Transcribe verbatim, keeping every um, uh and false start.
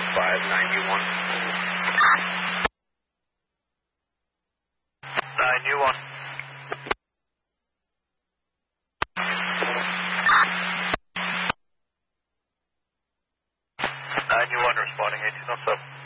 five nine U one. nine U one. nine U one responding eighteen oh seven.